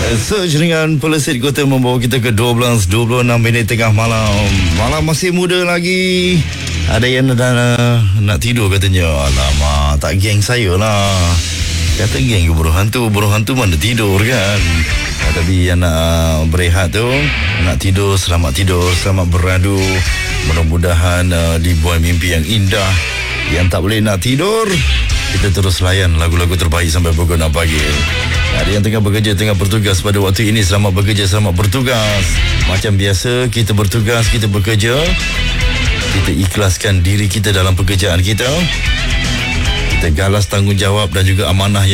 Search dengan Pelesit Kota membawa kita ke 12.26 minit tengah malam. Malam masih muda lagi. Ada yang nak tidur katanya. Alamak, tak geng saya lah. Kata geng ke buruh hantu mana tidur kan. Tapi yang nak berehat tu, nak tidur, selamat beradu. Mudah-mudahan dibuai mimpi yang indah. Yang tak boleh nak tidur, kita terus layan lagu-lagu terbaik sampai pukul 6 pagi. Ada yang tengah bekerja, tengah bertugas pada waktu ini, selamat bekerja, selamat bertugas. Macam biasa, kita bertugas, kita bekerja, kita ikhlaskan diri kita dalam pekerjaan kita. Kita galas tanggungjawab dan juga amanah